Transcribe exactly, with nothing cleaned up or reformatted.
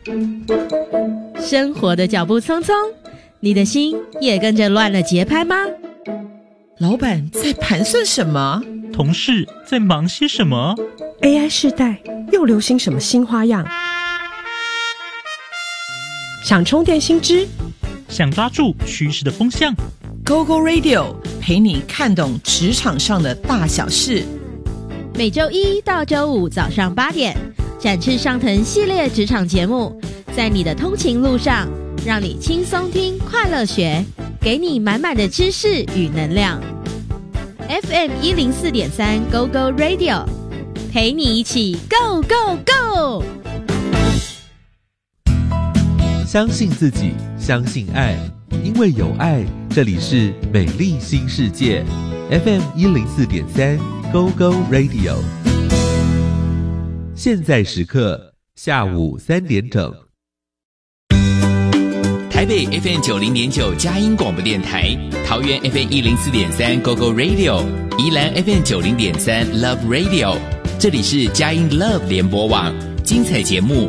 生活的脚步匆匆，你的心也跟着乱了节拍吗？ 老板在盘算什么？ 同事在忙些什么？ A I 世代又流行什么新花样？想充电新知， 想抓住趋势的风向， Go Go Radio 陪你看懂职场上的大小事。 每周一到周五早上八点，展翅上腾系列职场节目，在你的通勤路上，让你轻松听，快乐学，给你满满的知识与能量。F M 一零四点三 Go Go Radio， 陪你一起 Go Go Go。 相信自己，相信爱，因为有爱，这里是美丽新世界 F M 一零四点三 Go Go Radio。 现在时刻下午三点整。 台北 F M 九零点九佳音广播电台，桃园 F M 一零四点三 Go Go Radio， 宜兰 F M 九零点三 Love Radio， 这里是佳音 Love 联播网，精彩节目